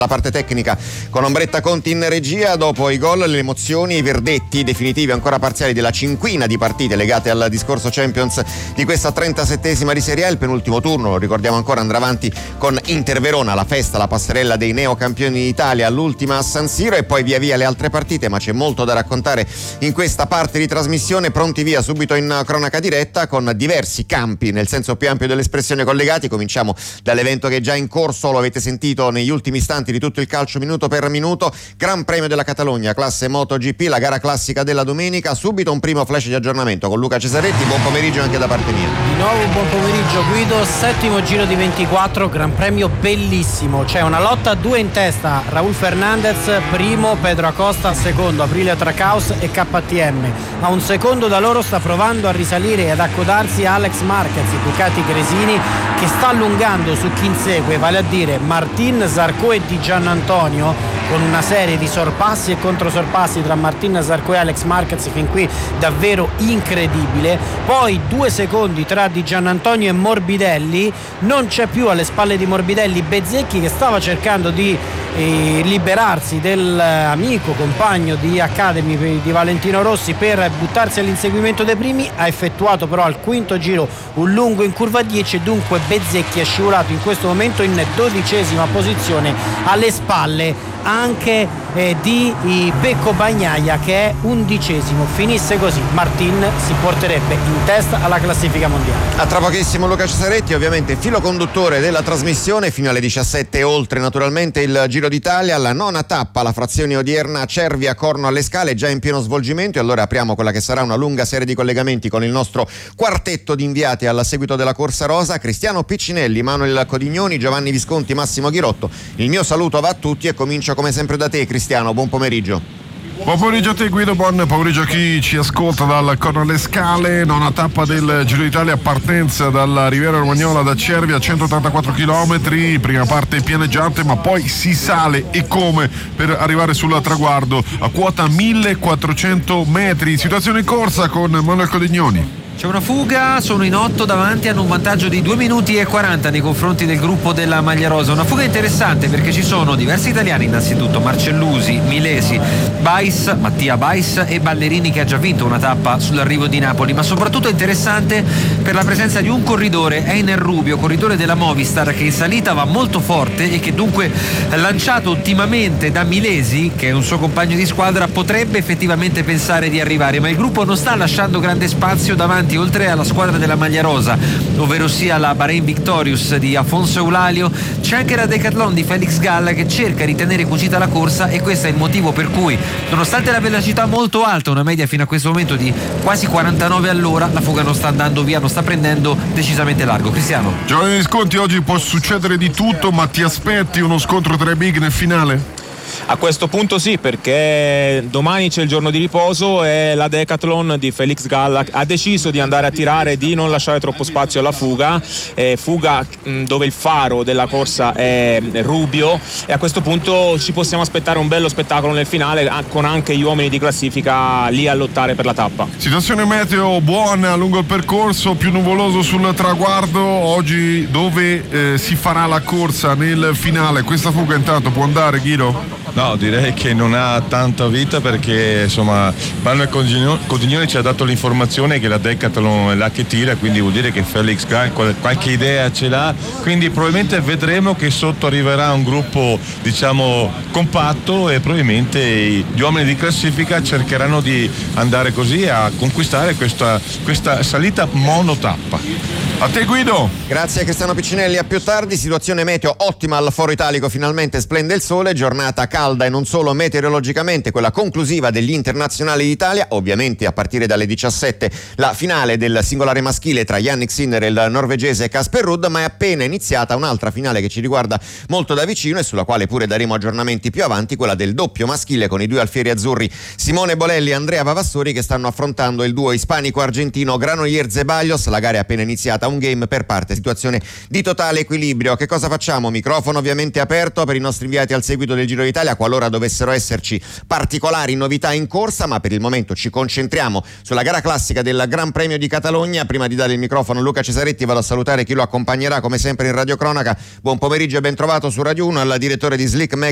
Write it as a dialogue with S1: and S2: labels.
S1: La parte tecnica con Ombretta Conti in regia. Dopo i gol, le emozioni, i verdetti definitivi ancora parziali della cinquina di partite legate al discorso Champions di questa 37esima di Serie A. Il penultimo turno, lo ricordiamo ancora, andrà avanti con Inter Verona, la festa, la passerella dei neocampioni d'Italia, l'ultima a San Siro, e poi via via le altre partite, ma c'è molto da raccontare in questa parte di trasmissione. Pronti via subito in cronaca diretta con diversi campi nel senso più ampio dell'espressione collegati. Cominciamo dall'evento che è già in corso, lo avete sentito negli ultimi istanti di tutto il calcio minuto per minuto. Gran Premio della Catalogna, classe MotoGP, la gara classica della domenica. Subito un primo flash di aggiornamento con Luca Cesaretti. Buon pomeriggio anche da parte mia.
S2: Di nuovo buon pomeriggio Guido, settimo giro di 24, Gran Premio bellissimo. C'è una lotta a due in testa, Raúl Fernández primo, Pedro Acosta secondo, Aprilia Tracaus e KTM. A un secondo da loro sta provando a risalire e ad accodarsi Alex Marquez, Ducati Gresini, che sta allungando su chi insegue, vale a dire Martin, Zarco e Di Giannantonio, con una serie di sorpassi e controsorpassi tra Martin, Zarco e Alex Marquez fin qui davvero incredibile. Poi 2 secondi tra Di Giannantonio e Morbidelli. Non c'è più alle spalle di Morbidelli Bezzecchi, che stava cercando di liberarsi dell'amico compagno di Academy di Valentino Rossi per buttarsi all'inseguimento dei primi. Ha effettuato però al quinto giro un lungo in curva 10 e dunque Bezzecchi è scivolato in questo momento in 12ª posizione, alle spalle anche di Pecco Bagnaia, che è 11º. Finisse così Martin si porterebbe in testa alla classifica mondiale.
S1: A tra pochissimo Luca Cesaretti, ovviamente filo conduttore della trasmissione fino alle 17 e oltre naturalmente il Giro d'Italia, la nona tappa, la frazione odierna Cervia-Corno alle Scale, già in pieno svolgimento, e allora apriamo quella che sarà una lunga serie di collegamenti con il nostro quartetto di inviati al seguito della Corsa Rosa: Cristiano Piccinelli, Manuel Codignoni, Giovanni Visconti, Massimo Ghirotto. Il mio saluto va a tutti e comincio come sempre da te, Cristiano. Buon pomeriggio.
S3: Buon pomeriggio a te Guido, buon pomeriggio a chi ci ascolta dal Corno alle Scale. Nona tappa del Giro d'Italia, partenza dalla Riviera Romagnola da Cervia, 184 km, prima parte pianeggiante ma poi si sale, e come, per arrivare sul traguardo a quota 1400 metri. Situazione in corsa con Manuel Codignoni.
S4: C'è una fuga, sono in 8 davanti, hanno un vantaggio di 2 minuti e 40 nei confronti del gruppo della maglia rosa. Una fuga interessante perché ci sono diversi italiani, innanzitutto Marcellusi, Milesi, Mattia Bais e Ballerini, che ha già vinto una tappa sull'arrivo di Napoli, ma soprattutto è interessante per la presenza di un corridore, Einer Rubio, corridore della Movistar, che in salita va molto forte e che dunque, lanciato ultimamente da Milesi, che è un suo compagno di squadra, potrebbe effettivamente pensare di arrivare, ma il gruppo non sta lasciando grande spazio davanti, oltre alla squadra della maglia rosa, ovvero sia la Bahrain Victorious di Afonso Eulalio. C'è anche la Decathlon di Felix Galla, che cerca di tenere cucita la corsa, e questo è il motivo per cui, nonostante la velocità molto alta, una media fino a questo momento di quasi 49 all'ora, la fuga non sta andando via, non sta prendendo decisamente largo. Cristiano.
S3: Giovanni Visconti, oggi può succedere di tutto, ma ti aspetti uno scontro tra i big nel finale?
S5: A questo punto sì, perché domani c'è il giorno di riposo e la Decathlon di Felix Galla ha deciso di andare a tirare, di non lasciare troppo spazio alla fuga dove il faro della corsa è Rubio, e a questo punto ci possiamo aspettare un bello spettacolo nel finale, con anche gli uomini di classifica lì a lottare per la tappa.
S3: Situazione meteo buona lungo il percorso, più nuvoloso sul traguardo. Oggi dove si farà la corsa nel finale? Questa fuga intanto può andare, Ghiro?
S6: No, direi che non ha tanta vita, perché insomma Manuel Codignoni ci ha dato l'informazione che la Decathlon è là che tira, quindi vuol dire che Felix qualche idea ce l'ha, quindi probabilmente vedremo che sotto arriverà un gruppo compatto, e probabilmente gli uomini di classifica cercheranno di andare così a conquistare questa salita monotappa.
S3: A te Guido.
S1: Grazie a Cristiano Piccinelli, a più tardi. Situazione meteo ottima al Foro Italico, finalmente splende il sole, giornata calda e non solo meteorologicamente, quella conclusiva degli internazionali d'Italia. Ovviamente a partire dalle 17 la finale del singolare maschile tra Yannick Sinner e il norvegese Casper Ruud, ma è appena iniziata un'altra finale che ci riguarda molto da vicino e sulla quale pure daremo aggiornamenti più avanti, quella del doppio maschile con i due alfieri azzurri Simone Bolelli e Andrea Vavassori, che stanno affrontando il duo ispanico-argentino Granollers-Zeballos. La gara è appena iniziata, un game per parte, situazione di totale equilibrio. Che cosa facciamo? Microfono ovviamente aperto per i nostri inviati al seguito del Giro d'Italia, qualora dovessero esserci particolari novità in corsa, ma per il momento ci concentriamo sulla gara classica del Gran Premio di Catalogna. Prima di dare il microfono a Luca Cesaretti, vado a salutare chi lo accompagnerà come sempre in radiocronaca. Buon pomeriggio e ben trovato su Radio 1 al direttore di Slick